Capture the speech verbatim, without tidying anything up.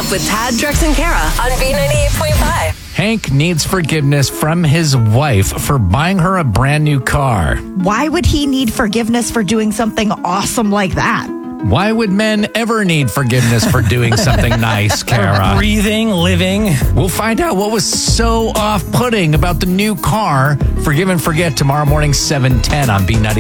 Off with Tad, Drex, and Kara on B ninety-eight point five. Hank needs forgiveness from his wife for buying her a brand new car. Why would he need forgiveness for doing something awesome like that? Why would men ever need forgiveness for doing something nice, Kara? Breathing, living. We'll find out what was so off-putting about the new car. Forgive and Forget tomorrow morning, seven ten on B ninety-eight.